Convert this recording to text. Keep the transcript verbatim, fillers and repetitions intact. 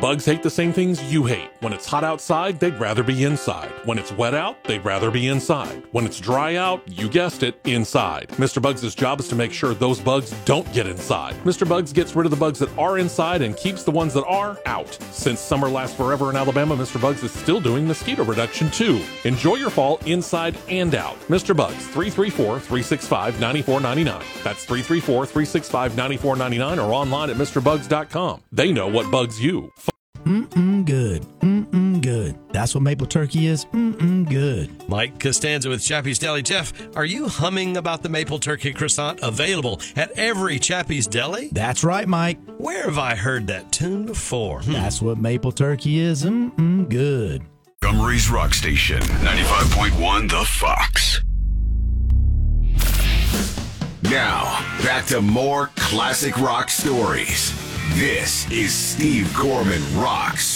Bugs hate the same things you hate. When it's hot outside, they'd rather be inside. When it's wet out, they'd rather be inside. When it's dry out, you guessed it, inside. Mister Bugs' job is to make sure those bugs don't get inside. Mister Bugs gets rid of the bugs that are inside and keeps the ones that are out. Since summer lasts forever in Alabama, Mister Bugs is still doing mosquito reduction too. Enjoy your fall inside and out. Mister Bugs, three three four, three six five, nine four nine nine. That's three three four, three six five, nine four nine nine or online at Mr Bugs dot com. They know what bugs you. Mm-mm good. Mm-mm good. That's what maple turkey is. Mm-mm good. Mike Costanza with Chappie's Deli. Jeff, are you humming about the maple turkey croissant available at every Chappie's Deli? That's right, Mike. Where have I heard that tune before? Hmm. That's what maple turkey is. Mm-mm good. Montgomery's Rock Station, ninety-five point one The Fox. Now, back to more classic rock stories. This is Steve Gorman Rocks.